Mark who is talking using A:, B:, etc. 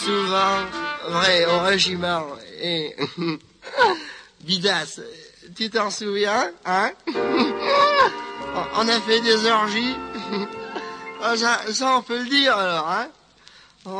A: Souvent, vrai, au régiment. Et Bidas, tu t'en souviens, hein? On a fait des orgies. Ça, on peut le dire alors, hein?